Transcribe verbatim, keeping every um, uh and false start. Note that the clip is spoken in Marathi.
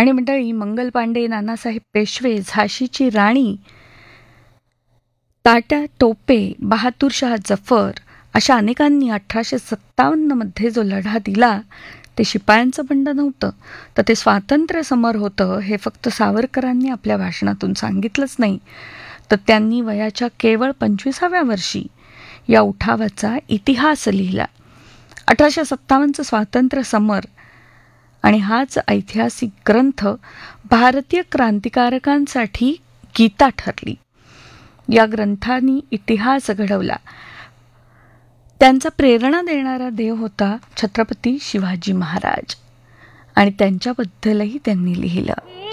आणि मंडळी, मंगल पांडे, नानासाहेब पेशवे, झाशीची राणी, तात्या टोपे, बहादूर शाह जफर अशा अनेकांनी अठराशे सत्तावन्नमध्ये जो लढा दिला ते शिपायांचं बंड नव्हतं, तर ते स्वातंत्र्य समर होतं. हे फक्त सावरकरांनी आपल्या भाषणातून सांगितलंच नाही, तर त्यांनी वयाच्या केवळ पंचवीसाव्या वर्षी या उठावाचा इतिहास लिहिला. अठराशे सत्तावन्नचं स्वातंत्र्य समर आणि हाच ऐतिहासिक ग्रंथ भारतीय क्रांतिकारकांसाठी गीता ठरली. या ग्रंथांनी इतिहास घडवला. त्यांचा प्रेरणा देणारा देव होता छत्रपती शिवाजी महाराज आणि त्यांच्याबद्दलही त्यांनी लिहिलं.